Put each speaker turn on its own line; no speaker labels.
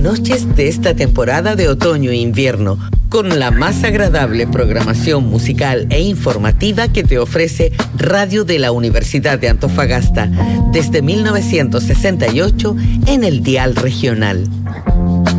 noches de esta temporada de otoño e invierno, con la más agradable programación musical e informativa que te ofrece Radio de la Universidad de Antofagasta desde 1968 en el dial regional.